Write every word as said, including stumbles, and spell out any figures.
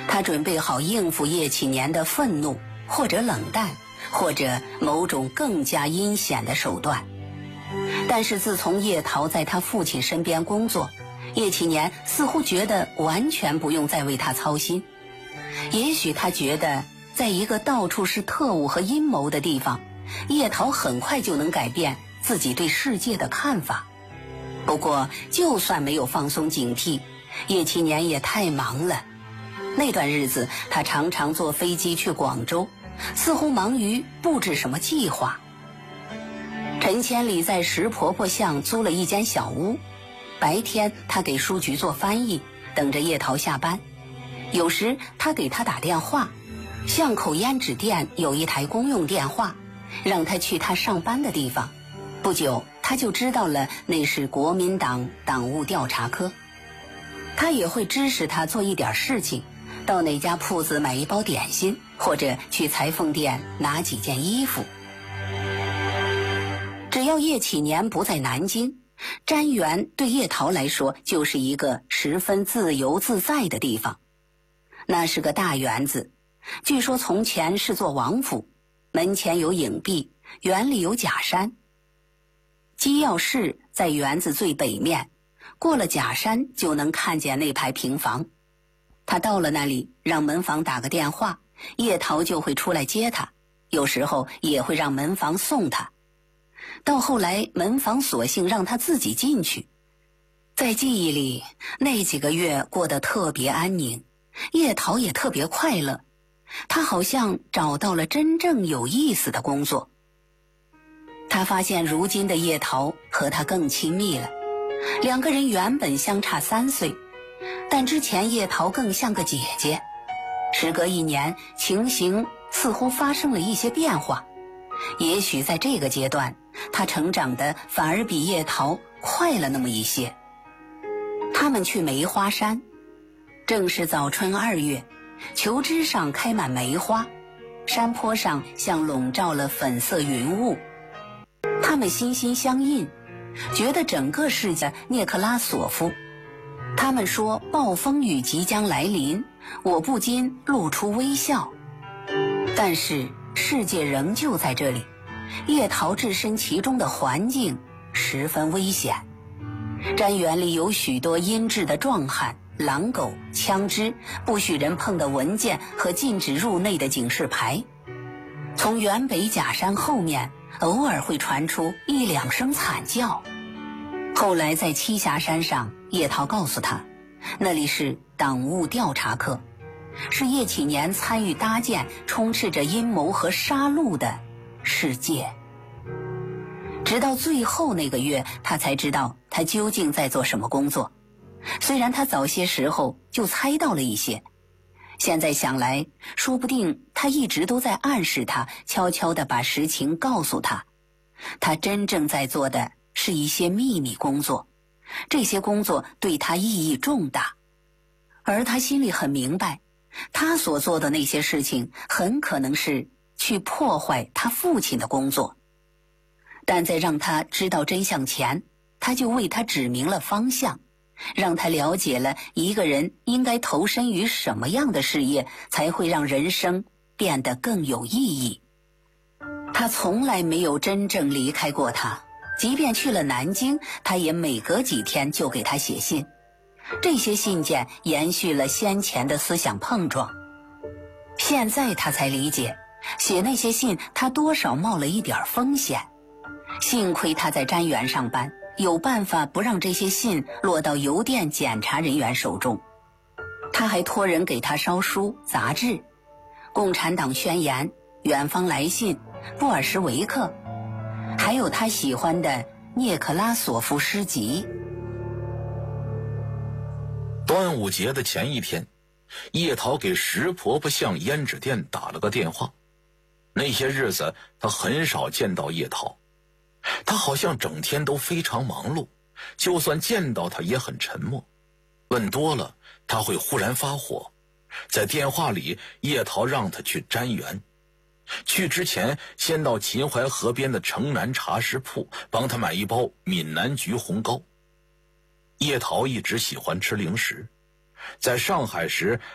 他准备好应付叶启年的愤怒，或者冷淡，或者某种更加阴险的手段。但是自从叶桃在他父亲身边工作，叶启年似乎觉得完全不用再为他操心。也许他觉得在一个到处是特务和阴谋的地方，叶桃很快就能改变自己对世界的看法。不过就算没有放松警惕，叶启年也太忙了。那段日子他常常坐飞机去广州，似乎忙于布置什么计划。陈千里在石婆婆巷租了一间小屋，白天他给书局做翻译，等着叶桃下班。有时他给他打电话，巷口胭脂店有一台公用电话，让他去他上班的地方。不久他就知道了那是国民党党务调查科。他也会支持他做一点事情，到哪家铺子买一包点心，或者去裁缝店拿几件衣服。只要叶启年不在南京，瞻园对叶桃来说就是一个十分自由自在的地方。那是个大园子，据说从前是座王府，门前有影壁，园里有假山。机要室在园子最北面，过了假山就能看见那排平房。他到了那里，让门房打个电话，叶桃就会出来接他，有时候也会让门房送他。到后来门房索性让他自己进去。在记忆里，那几个月过得特别安宁，叶桃也特别快乐。他好像找到了真正有意思的工作。他发现如今的叶桃和他更亲密了，两个人原本相差三岁，但之前叶桃更像个姐姐。时隔一年，情形似乎发生了一些变化。也许在这个阶段，他成长的反而比叶桃快了那么一些。他们去梅花山，正是早春二月，球枝上开满梅花，山坡上像笼罩了粉色云雾。他们心心相印，觉得整个世界涅克拉索夫。他们说暴风雨即将来临，我不禁露出微笑。但是世界仍旧在这里，叶桃置身其中的环境十分危险。瞻园里有许多阴质的壮汉、狼狗、枪支、不许人碰的文件和禁止入内的警示牌。从原北假山后面偶尔会传出一两声惨叫。后来在栖霞山上，叶桃告诉他，那里是党务调查科，是叶启年参与搭建充斥着阴谋和杀戮的世界。直到最后那个月，他才知道他究竟在做什么工作。虽然他早些时候就猜到了一些，现在想来，说不定他一直都在暗示他，悄悄地把实情告诉他。他真正在做的是一些秘密工作，这些工作对他意义重大。而他心里很明白，他所做的那些事情很可能是去破坏他父亲的工作。但在让他知道真相前，他就为他指明了方向，让他了解了一个人应该投身于什么样的事业，才会让人生变得更有意义。他从来没有真正离开过他，即便去了南京，他也每隔几天就给他写信。这些信件延续了先前的思想碰撞。现在他才理解，写那些信他多少冒了一点风险。幸亏他在瞻园上班，有办法不让这些信落到邮电检查人员手中。他还托人给他烧书、杂志，共产党宣言、远方来信、布尔什维克，还有他喜欢的涅克拉索夫诗集。 端午节的前一天，叶桃给石婆婆巷胭脂店打了个电话。那些日子他很少见到叶桃，他好像整天都非常忙碌，就算见到他也很沉默，问多了他会忽然发火。在电话里，叶桃让他去瞻园，去之前先到秦淮河边的城南茶食铺帮他买一包闽南橘红糕。叶桃一直喜欢吃零食，在上海时